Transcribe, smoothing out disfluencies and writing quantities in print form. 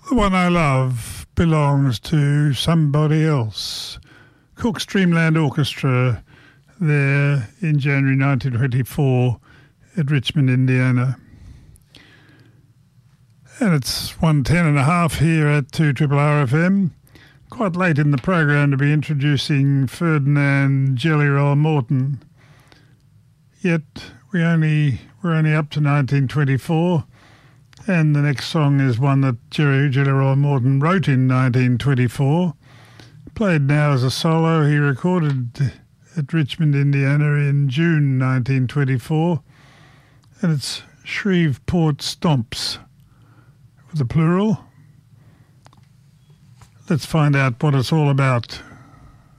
The One I Love belongs to somebody else. Cook's Dreamland Orchestra there in January 1924 at Richmond, Indiana. And it's 1:10.5 here at 2RRFM. Quite late in the program to be introducing Ferdinand Jelly Roll Morton. Yet we're only up to 1924, and the next song is one that Jelly Roll Morton wrote in 1924. Played now as a solo. He recorded at Richmond, Indiana in June 1924, and it's Shreveport Stomps with the plural. Let's find out what it's all about.